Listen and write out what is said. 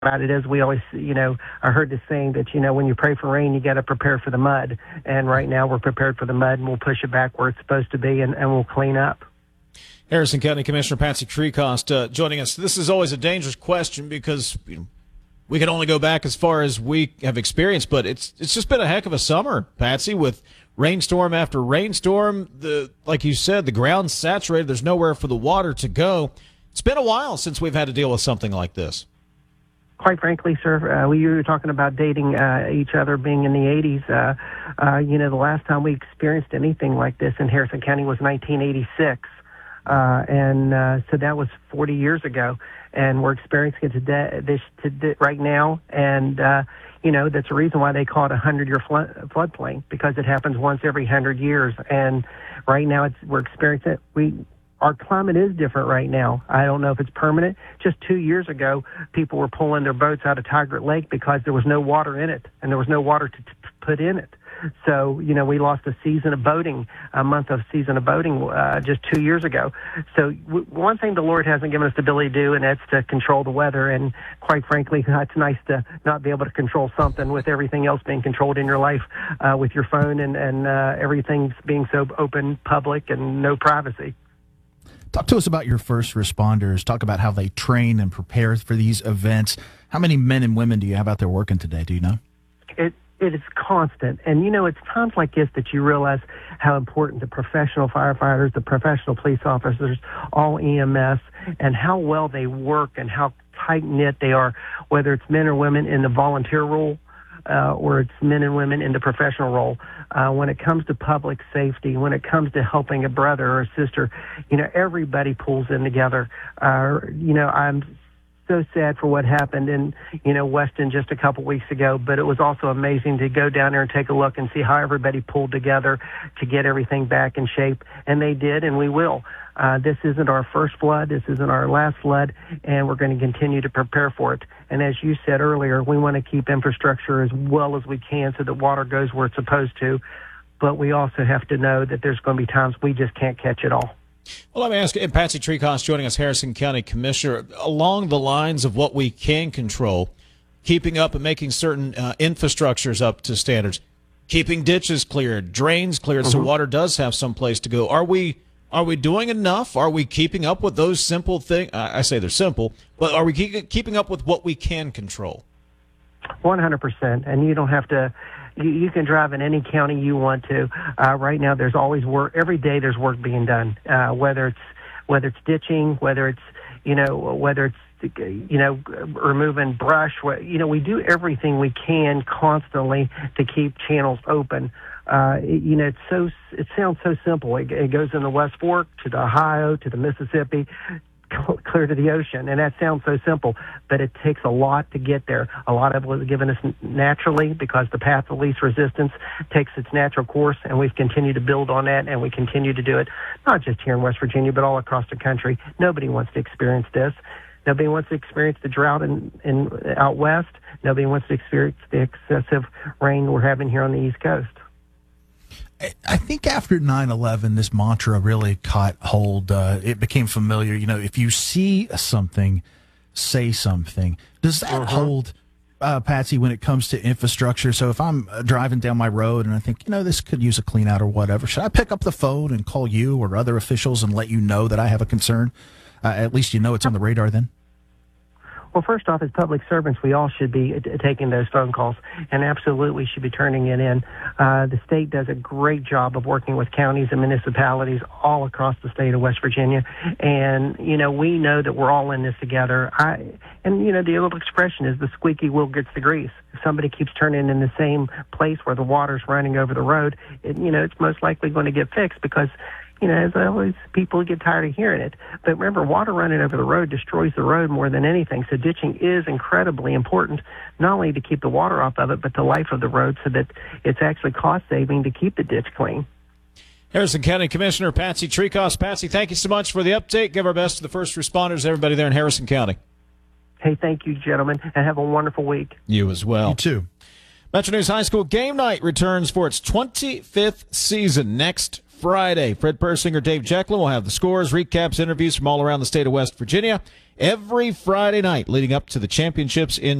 about it is we always, I heard this saying that, when you pray for rain, you got to prepare for the mud. And right now we're prepared for the mud, and we'll push it back where it's supposed to be, and we'll clean up. Harrison County Commissioner Patsy Trecost joining us. This is always a dangerous question because we can only go back as far as we have experienced, but it's just been a heck of a summer, Patsy, with rainstorm after rainstorm. Like you said, the ground's saturated. There's nowhere for the water to go. It's been a while since we've had to deal with something like this. Quite frankly, sir, we were talking about dating each other being in the 80s. The last time we experienced anything like this in Harrison County was 1986. So that was 40 years ago. And we're experiencing it today, right now. And, that's the reason why they call it a 100-year floodplain, because it happens once every 100 years. And right now we're experiencing it. Our climate is different right now. I don't know if it's permanent. Just 2 years ago, people were pulling their boats out of Tigert Lake because there was no water in it, and there was no water to put in it. So, we lost a month of season of boating just 2 years ago. So one thing the Lord hasn't given us the ability to do, and that's to control the weather. And quite frankly, it's nice to not be able to control something with everything else being controlled in your life with your phone and everything being so open, public, and no privacy. Talk to us about your first responders. Talk about how they train and prepare for these events. How many men and women do you have out there working today? Do you know? It is constant. And, it's times like this that you realize how important the professional firefighters, the professional police officers, all EMS, and how well they work and how tight-knit they are, whether it's men or women in the volunteer role or it's men and women in the professional role. When it comes to public safety, when it comes to helping a brother or a sister, everybody pulls in together. I'm so sad for what happened in, Weston just a couple weeks ago, but it was also amazing to go down there and take a look and see how everybody pulled together to get everything back in shape. And they did, and we will. This isn't our first flood. This isn't our last flood, and we're going to continue to prepare for it. And as you said earlier, we want to keep infrastructure as well as we can so that water goes where it's supposed to. But we also have to know that there's going to be times we just can't catch it all. Well, let me ask you, and Patsy Trecost joining us, Harrison County Commissioner, along the lines of what we can control, keeping up and making certain infrastructures up to standards, keeping ditches cleared, drains cleared, so water does have some place to go. Are we doing enough? Are we keeping up with those simple things? I say they're simple, but are we keeping up with what we can control? 100%, and you don't have to. You can drive in any county you want to. Right now, there's always work. Every day, there's work being done. Whether it's ditching, whether it's removing brush. We do everything we can constantly to keep channels open. It sounds so simple. It goes in the West Fork to the Ohio to the Mississippi, clear to the ocean, and that sounds so simple, but it takes a lot to get there. A lot of it was given us naturally because the path of least resistance takes its natural course, and we've continued to build on that, and we continue to do it, not just here in West Virginia, but all across the country. Nobody wants to experience this. Nobody wants to experience the drought in out west. Nobody wants to experience the excessive rain we're having here on the East Coast. I think after 9/11, this mantra really caught hold. It became familiar. If you see something, say something. Does that hold, Patsy, when it comes to infrastructure? So if I'm driving down my road and I think, this could use a clean out or whatever, should I pick up the phone and call you or other officials and let you know that I have a concern? At least it's on the radar then? Well, first off, as public servants, we all should be taking those phone calls and absolutely should be turning it in. The state does a great job of working with counties and municipalities all across the state of West Virginia. And, we know that we're all in this together. The old expression is the squeaky wheel gets the grease. If somebody keeps turning in the same place where the water's running over the road, it's most likely going to get fixed because as always, people get tired of hearing it. But remember, water running over the road destroys the road more than anything. So ditching is incredibly important, not only to keep the water off of it, but the life of the road so that it's actually cost-saving to keep the ditch clean. Harrison County Commissioner Patsy Trecost. Patsy, thank you so much for the update. Give our best to the first responders, everybody there in Harrison County. Hey, thank you, gentlemen, and have a wonderful week. You as well. You too. Metro News High School Game Night returns for its 25th season next Friday. Fred Persinger, Dave Jecklin will have the scores, recaps, interviews from all around the state of West Virginia every Friday night leading up to the championships in